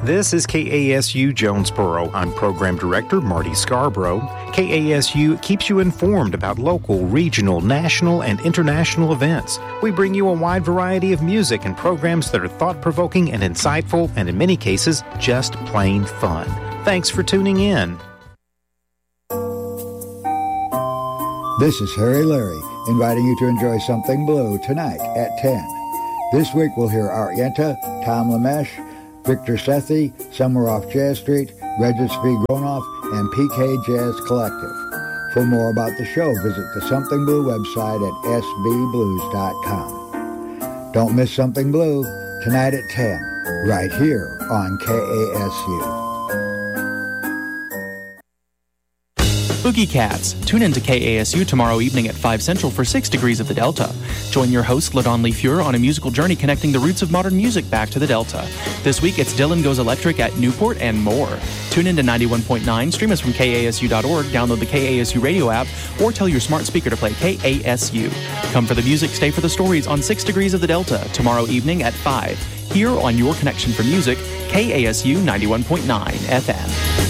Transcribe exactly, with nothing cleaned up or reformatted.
This is K A S U Jonesboro. I'm Program Director Marty Scarborough. K A S U keeps you informed about local, regional, national, and international events. We bring you a wide variety of music and programs that are thought-provoking and insightful, and in many cases, just plain fun. Thanks for tuning in. This is Harry Larry, inviting you to enjoy Something Blue tonight at ten. This week we'll hear Art Yenta, Tom Lamesh, Victor Sethi, Somewhere Off Jazz Street, Regis V. Gronoff, and P K Jazz Collective. For more about the show, visit the Something Blue website at s b blues dot com. Don't miss Something Blue, tonight at ten, right here on K A S U. Boogie Cats. Tune in to K A S U tomorrow evening at five Central for six Degrees of the Delta. Join your host, LaDon Leifure, on a musical journey connecting the roots of modern music back to the Delta. This week, it's Dylan Goes Electric at Newport and more. Tune in to ninety-one point nine, stream us from K A S U dot org, download the K A S U radio app, or tell your smart speaker to play K A S U. Come for the music, stay for the stories on six Degrees of the Delta, tomorrow evening at five. Here on Your Connection for Music, K A S U ninety-one point nine F M.